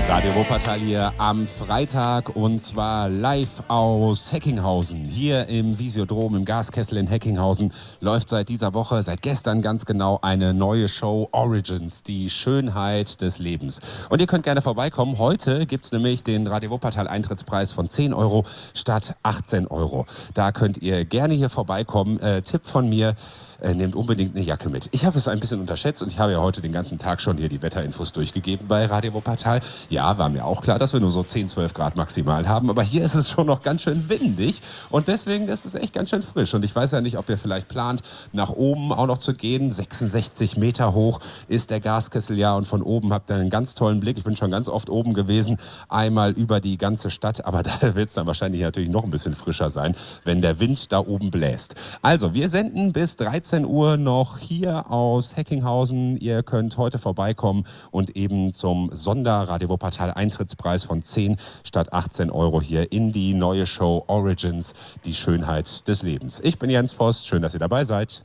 Radio Wuppertal hier am Freitag und zwar live aus Heckinghausen. Hier im Visiodrom, im Gaskessel in Heckinghausen läuft seit dieser Woche, seit gestern ganz genau, eine neue Show Origins, die Schönheit des Lebens. Und ihr könnt gerne vorbeikommen. Heute gibt es nämlich den Radio Wuppertal Eintrittspreis von 10 Euro statt 18 Euro. Da könnt ihr gerne hier vorbeikommen. Tipp von mir: Nehmt unbedingt eine Jacke mit. Ich habe es ein bisschen unterschätzt und ich habe ja heute den ganzen Tag schon hier die Wetterinfos durchgegeben bei Radio Wuppertal. Ja, war mir auch klar, dass wir nur so 10, 12 Grad maximal haben, aber hier ist es schon noch ganz schön windig und deswegen ist es echt ganz schön frisch. Und ich weiß ja nicht, ob ihr vielleicht plant, nach oben auch noch zu gehen. 66 Meter hoch ist der Gaskessel ja und von oben habt ihr einen ganz tollen Blick. Ich bin schon ganz oft oben gewesen, einmal über die ganze Stadt, aber da wird es dann wahrscheinlich natürlich noch ein bisschen frischer sein, wenn der Wind da oben bläst. Also, wir senden bis 13 Uhr noch hier aus Heckinghausen. Ihr könnt heute vorbeikommen und eben zum Sonder-Radio Wuppertal Eintrittspreis von 10 statt 18 Euro hier in die neue Show Origins, die Schönheit des Lebens. Ich bin Jens Voss, schön, dass ihr dabei seid.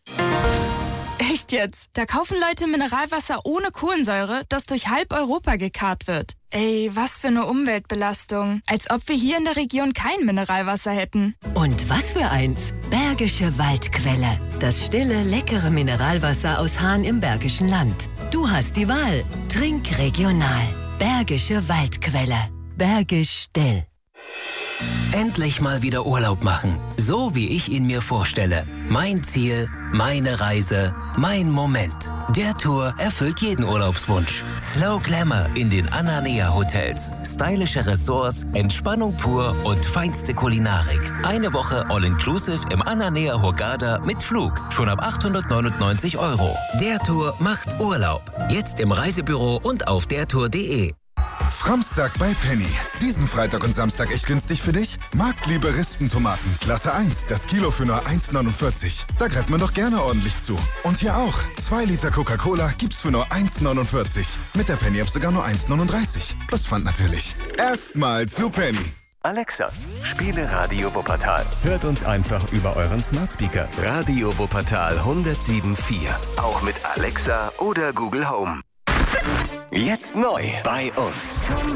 Echt jetzt? Da kaufen Leute Mineralwasser ohne Kohlensäure, das durch halb Europa gekarrt wird. Ey, was für eine Umweltbelastung. Als ob wir hier in der Region kein Mineralwasser hätten. Und was für eins? Bergische Waldquelle. Das stille, leckere Mineralwasser aus Hahn im Bergischen Land. Du hast die Wahl. Trink regional. Bergische Waldquelle. Bergisch still. Endlich mal wieder Urlaub machen. So wie ich ihn mir vorstelle. Mein Ziel, meine Reise, mein Moment. Der Tour erfüllt jeden Urlaubswunsch. Slow Glamour in den Ananea Hotels. Stylische Ressorts, Entspannung pur und feinste Kulinarik. Eine Woche All-Inclusive im Ananea Hurghada mit Flug. Schon ab 899 Euro. Der Tour macht Urlaub. Jetzt im Reisebüro und auf dertour.de. Framstag bei Penny. Diesen Freitag und Samstag echt günstig für dich? Marktliebe Rispentomaten, Klasse 1, das Kilo für nur 1,49. Da greift man doch gerne ordentlich zu. Und hier auch, 2 Liter Coca-Cola gibt's für nur 1,49. Mit der Penny-App sogar nur 1,39. Plus Pfand natürlich. Erstmal zu Penny. Alexa, spiele Radio Wuppertal. Hört uns einfach über euren Smart Speaker. Radio Wuppertal 107.4. Auch mit Alexa oder Google Home. Jetzt neu bei uns.